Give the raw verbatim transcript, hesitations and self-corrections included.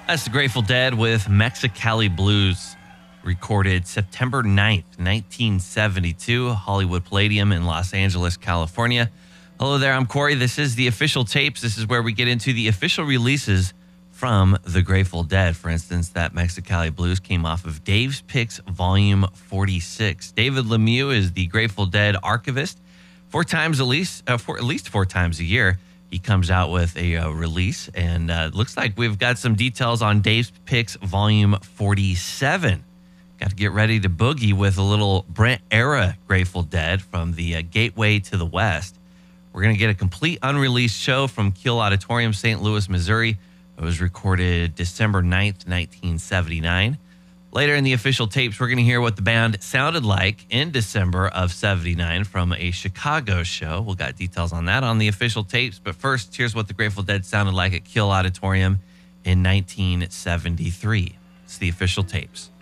That's the Grateful Dead with Mexicali Blues, recorded September ninth, nineteen seventy-two, Hollywood Palladium in Los Angeles, California. Hello there, I'm Corey. This is the Official Tapes. This is where we get into the official releases from the Grateful Dead. For instance, that Mexicali Blues came off of Dave's Picks Volume forty-six. David Lemieux is the Grateful Dead archivist. Four times at least, uh, four, at least four times a year, he comes out with a uh, release, and uh, looks like we've got some details on Dave's Picks Volume forty-seven. Got to get ready to boogie with a little Brent-era Grateful Dead from the uh, Gateway to the West. We're going to get a complete unreleased show from Kiel Auditorium, Saint Louis, Missouri. It was recorded December ninth, nineteen seventy-nine. Later in the Official Tapes, we're going to hear what the band sounded like in December of seventy-nine from a Chicago show. We'll got details on that on the Official Tapes. But first, here's what the Grateful Dead sounded like at Kiel Auditorium in nineteen seventy-three. It's the Official Tapes.